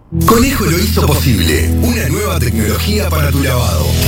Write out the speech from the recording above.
Conejo lo hizo posible, una nueva tecnología para tu lavado.